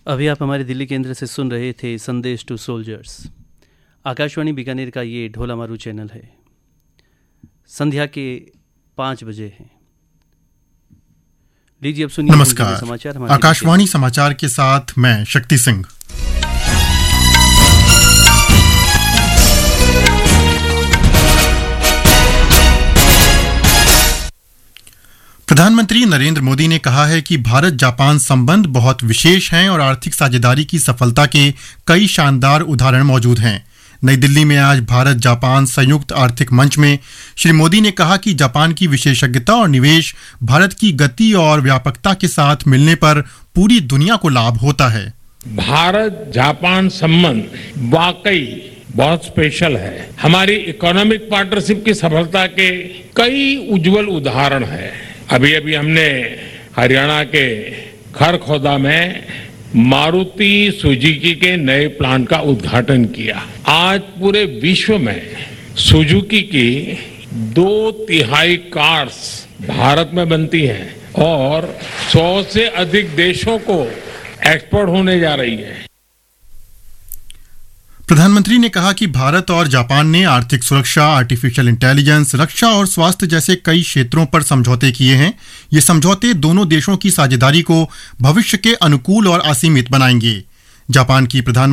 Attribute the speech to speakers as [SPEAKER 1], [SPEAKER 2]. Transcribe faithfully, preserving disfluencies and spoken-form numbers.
[SPEAKER 1] अभी आप हमारे दिल्ली केंद्र से सुन रहे थे संदेश टू सोल्जर्स। आकाशवाणी बीकानेर का ये ढोला मारू चैनल है। संध्या के पाँच बजे हैं। लीजिए अब सुनिए
[SPEAKER 2] नमस्कार
[SPEAKER 1] समाचार।
[SPEAKER 2] आकाशवाणी समाचार के साथ मैं शक्ति सिंह। प्रधानमंत्री नरेंद्र मोदी ने कहा है कि भारत जापान संबंध बहुत विशेष हैं और आर्थिक साझेदारी की सफलता के कई शानदार उदाहरण मौजूद हैं। नई दिल्ली में आज भारत जापान संयुक्त आर्थिक मंच में श्री मोदी ने कहा कि जापान की विशेषज्ञता और निवेश भारत की गति और व्यापकता के साथ मिलने पर पूरी दुनिया को लाभ होता है।
[SPEAKER 3] भारत जापान संबंध वाकई बहुत स्पेशल है। हमारी इकोनॉमिक पार्टनरशिप की सफलता के कई उज्जवल उदाहरण हैं। अभी अभी हमने हरियाणा के खरखोदा में मारुति सुजुकी के नए प्लांट का उद्घाटन किया। आज पूरे विश्व में सुजुकी की दो तिहाई कार्स भारत में बनती हैं और सौ से अधिक देशों को एक्सपोर्ट होने जा रही है।
[SPEAKER 2] प्रधानमंत्री ने कहा कि भारत और जापान ने आर्थिक सुरक्षा, आर्टिफिशियल इंटेलिजेंस, रक्षा और स्वास्थ्य जैसे कई क्षेत्रों पर समझौते किए हैं। ये समझौते दोनों देशों की साझेदारी को भविष्य के अनुकूल और असीमित बनाएंगे। जापान की प्रधानमंत्री